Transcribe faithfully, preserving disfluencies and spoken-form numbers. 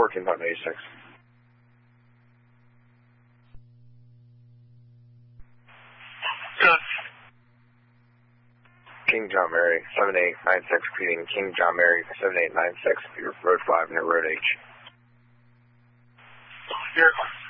fourteen point eighty-six. Good. King John Mary, seven eight nine six, repeating King John Mary, seven eight nine six, Road five near Road H. Here.